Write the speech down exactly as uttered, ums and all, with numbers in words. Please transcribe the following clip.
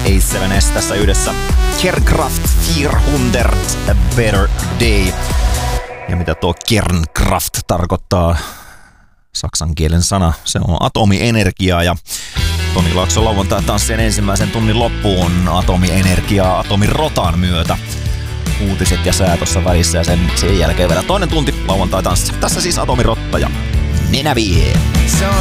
seitsemän S tässä yhdessä. Kernkraft neljäsataa A Better Day. Ja mitä tuo Kernkraft tarkoittaa? Saksan kielen sana. Se on atomienergiaa ja Toni Laakso lauantai-tanssien ensimmäisen tunnin loppuun atomienergiaa atomirotan myötä. Uutiset ja sää tossa välissä ja sen, sen jälkeen vielä toinen tunti lauantai-tanssi. Tässä siis atomirotta ja nenä vie.